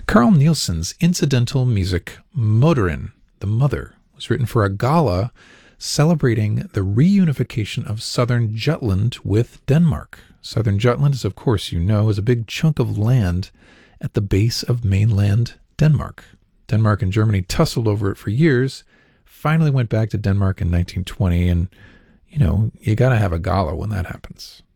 Carl Nielsen's incidental music Motoren, the Mother, was written for a gala celebrating the reunification of southern Jutland with Denmark. Southern Jutland, as of course you know, is a big chunk of land at the base of mainland Denmark. Denmark and Germany tussled over it for years, finally went back to Denmark in 1920, and, you know, you got to have a gala when that happens.